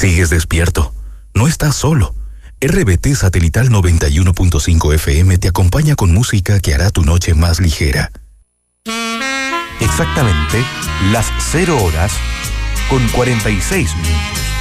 Sigues despierto. No estás solo. RBT Satelital 91.5 FM te acompaña con música que hará tu noche más ligera. Exactamente las 0 horas con 46 minutos.